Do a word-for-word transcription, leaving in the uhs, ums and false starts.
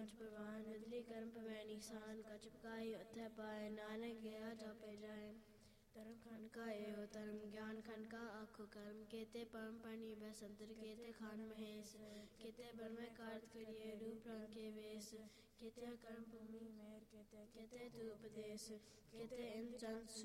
ਪੰਜ ਪ੍ਰਵਾਨ ਬਦਲੀ ਕਰਮ ਪਵੈ ਨਿਸ਼ਾਨ ਕਛ ਪਕਾਈ ਉਥੈ ਪਾਏ ਨਾਨਕ ਗਿਆ ਜਾਪੇ ਜਾਏ ਧਰਮ ਖੰਡ ਕਾ ਇਹੋ ਧਰਮ ਗਿਆਨ ਖੰਡ ਕਾ ਆਖੋ ਕਰਮ केते परम पढ़नी बह संतर केते खान महेश केते ब्रह्म कार्त करिए रूप रंग के वेश केते कर्म भूमि मेहर केते केते तू उपदेश केते इंद्र चंद